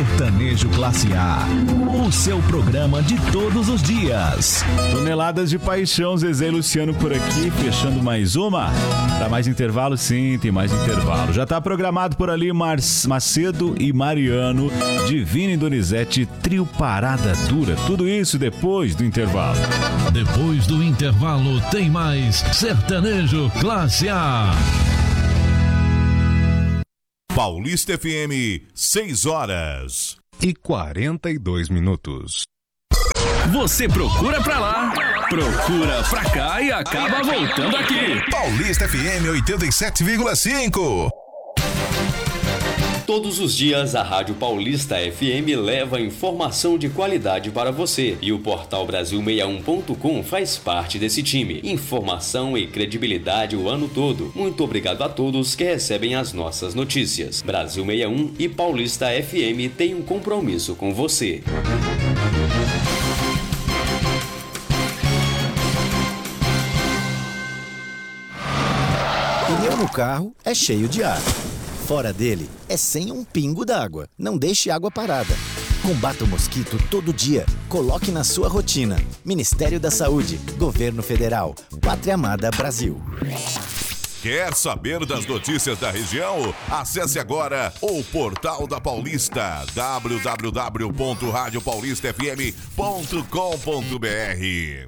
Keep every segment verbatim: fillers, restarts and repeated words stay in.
Sertanejo Classe A, o seu programa de todos os dias. Toneladas de paixão, Zezé e Luciano por aqui, fechando mais uma. Pra mais intervalo? Sim, tem mais intervalo. Já tá programado por ali Mar- Macedo e Mariano, Divina e Donizete, trio Parada Dura. Tudo isso depois do intervalo. Depois do intervalo tem mais Sertanejo Classe A. Paulista F M, seis horas e quarenta e dois minutos. Você procura pra lá, procura pra cá e acaba voltando aqui. Paulista F M oitenta e sete vírgula cinco. Todos os dias, a Rádio Paulista F M leva informação de qualidade para você. E o portal Brasil sessenta e um ponto com faz parte desse time. Informação e credibilidade o ano todo. Muito obrigado a todos que recebem as nossas notícias. Brasil sessenta e um e Paulista F M têm um compromisso com você. Pneu no carro é cheio de ar. Fora dele é sem um pingo d'água. Não deixe água parada. Combata o mosquito todo dia. Coloque na sua rotina. Ministério da Saúde, Governo Federal, Pátria Amada Brasil. Quer saber das notícias da região? Acesse agora o Portal da Paulista, w w w ponto rádio paulista f m ponto com ponto b r.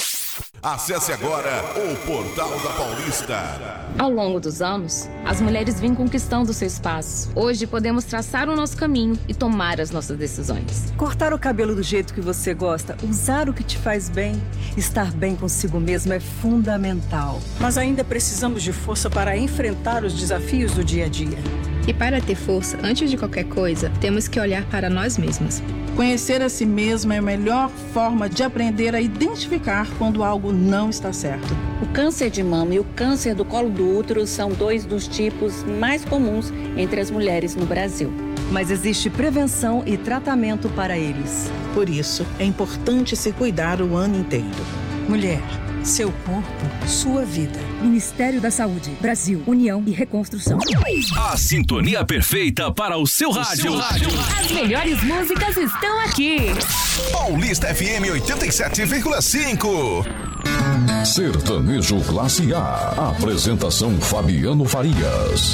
Acesse agora o Portal da Paulista. Ao longo dos anos, as mulheres vêm conquistando seu espaço. Hoje podemos traçar o nosso caminho e tomar as nossas decisões. Cortar o cabelo do jeito que você gosta, usar o que te faz bem, estar bem consigo mesmo é fundamental. Mas ainda precisamos de força para enfrentar os desafios do dia a dia. E para ter força, antes de qualquer coisa, temos que olhar para nós mesmas. Conhecer a si mesma é a melhor forma de aprender a identificar quando algo não está certo. O câncer de mama e o câncer do colo do útero são dois dos tipos mais comuns entre as mulheres no Brasil. Mas existe prevenção e tratamento para eles. Por isso, é importante se cuidar o ano inteiro. Mulher, seu corpo, sua vida. Ministério da Saúde, Brasil, União e Reconstrução. A sintonia perfeita para o seu rádio. As melhores músicas estão aqui. Paulista F M oitenta e sete vírgula cinco. Sertanejo Classe A. Apresentação Fabiano Farias.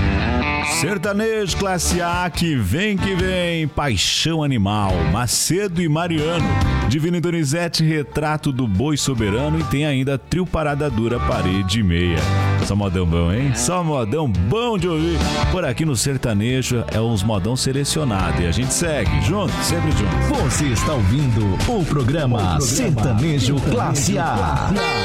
Sertanejo Classe A, que vem que vem. Paixão Animal, Macedo e Mariano, Divina e Donizete, Retrato do Boi Soberano, e tem ainda Trio Parada Dura, Parede e Meia. Só modão bom, hein? Só modão bom de ouvir. Por aqui no Sertanejo é uns modão selecionado e a gente segue junto, sempre junto. Você está ouvindo o programa, o programa Sertanejo Classe A.